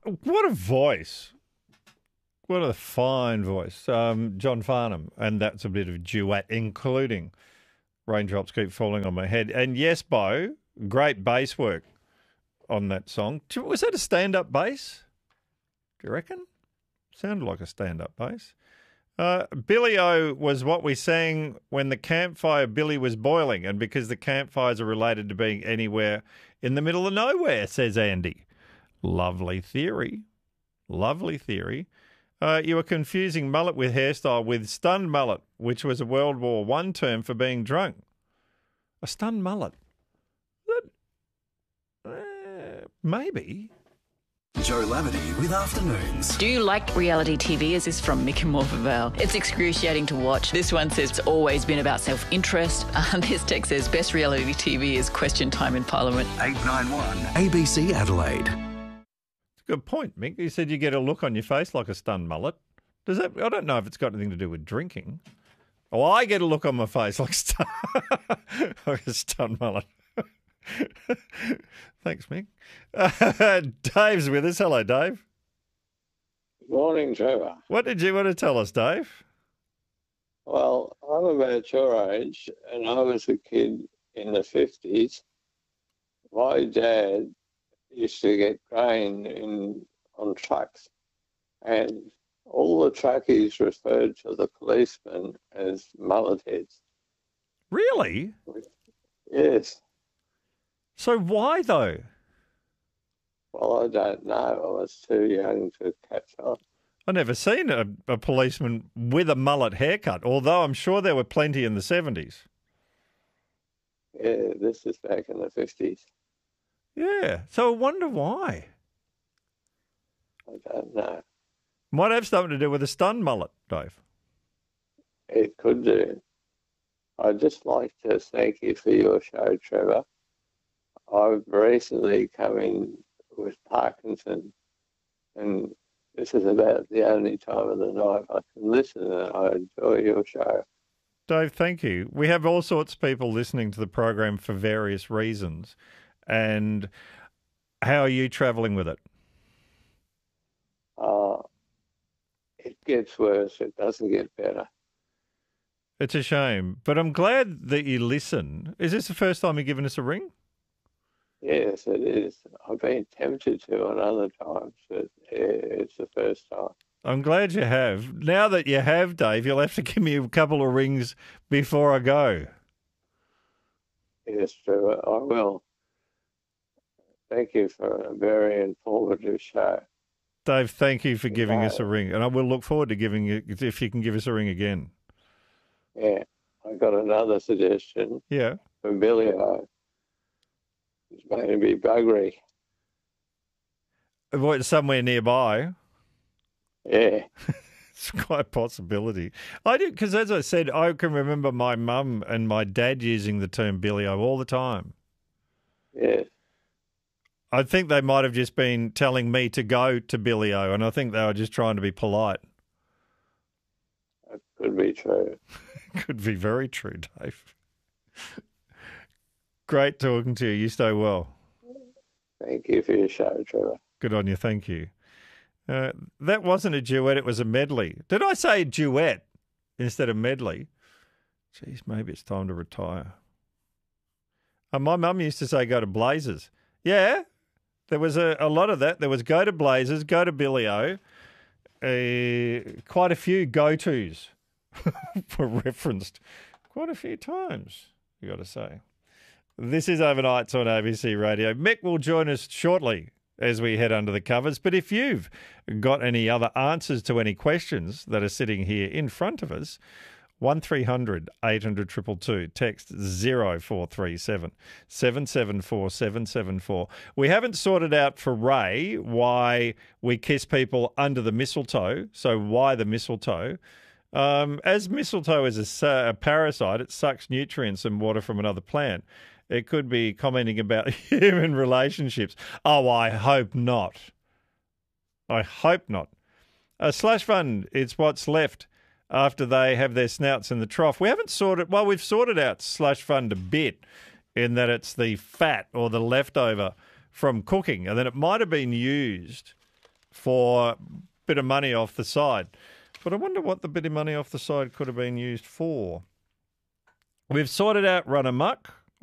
What a voice. What a fine voice. John Farnham. And that's a bit of duet, including Raindrops Keep Falling on My Head. And yes, Bo, great bass work on that song. Was that a stand-up bass? Do you reckon? Sounded like a stand-up bass. Billy-O was what we sang when the campfire Billy was boiling, and because the campfires are related to being anywhere in the middle of nowhere, says Andy. Lovely theory. Lovely theory. You were confusing mullet with hairstyle with stunned mullet, which was a World War I term for being drunk. A stunned mullet. Maybe. Joe Lavity with Afternoons. Do you like reality TV? Is this from Mick and Morphettvale? It's excruciating to watch. This one says it's always been about self-interest. This text says best reality TV is Question Time in Parliament. 891 ABC Adelaide. Good point, Mick. You said you get a look on your face like a stunned mullet. Does that? I don't know if it's got anything to do with drinking. Oh, I get a look on my face like like a stunned mullet. Thanks, Mick. Dave's with us. Hello, Dave. Good morning, Trevor. What did you want to tell us, Dave? Well, I'm about your age, and I was a kid in the 50s. My dad used to get grain on trucks, and all the truckies referred to the policemen as mullet heads. Really? Yes. So why, though? Well, I don't know. I was too young to catch on. I've never seen a policeman with a mullet haircut, although I'm sure there were plenty in the 70s. Yeah, this is back in the 50s. Yeah, so I wonder why. I don't know. Might have something to do with a stunned mullet, Dave. It could do. I'd just like to thank you for your show, Trevor. I've recently come in with Parkinson, and this is about the only time of the night I can listen, and I enjoy your show. Dave, thank you. We have all sorts of people listening to the program for various reasons. And how are you travelling with it? It gets worse. It doesn't get better. It's a shame, but I'm glad that you listen. Is this the first time you've given us a ring? Yes, it is. I've been tempted to on other times, but it's the first time. I'm glad you have. Now that you have, Dave, you'll have to give me a couple of rings before I go. Yes, Trevor, I will. Thank you for a very informative show. Dave, thank you for giving us a ring, and I will look forward to giving you, if you can give us a ring again. Yeah, I got another suggestion. Yeah. For Billy-O. It's going to be buggery. What, somewhere nearby? Yeah. It's quite a possibility. I do, because as I said, I can remember my mum and my dad using the term Billy-O all the time. Yes. I think they might have just been telling me to go to Billy-O, and I think they were just trying to be polite. That could be true. Could be very true, Dave. Great talking to you. You stay well. Thank you for your show, Trevor. Good on you. Thank you. That wasn't a duet. It was a medley. Did I say duet instead of medley? Geez, maybe it's time to retire. My mum used to say go to Blazers. Yeah, there was a lot of that. There was go to Blazers, go to Billy-O. Quite a few go-tos were referenced quite a few times, you got to say. This is Overnights on ABC Radio. Mick will join us shortly as we head under the covers. But if you've got any other answers to any questions that are sitting here in front of us, 1300 800 222, text 0437 774 774. We haven't sorted out for Ray why we kiss people under the mistletoe, so why the mistletoe? As mistletoe is a parasite, it sucks nutrients and water from another plant. It could be commenting about human relationships. Oh, I hope not. I hope not. Slush fund, it's what's left after they have their snouts in the trough. We haven't sorted, well, we've sorted out slush fund a bit in that it's the fat or the leftover from cooking, and then it might have been used for a bit of money off the side. But I wonder what the bit of money off the side could have been used for. We've sorted out Run Amok.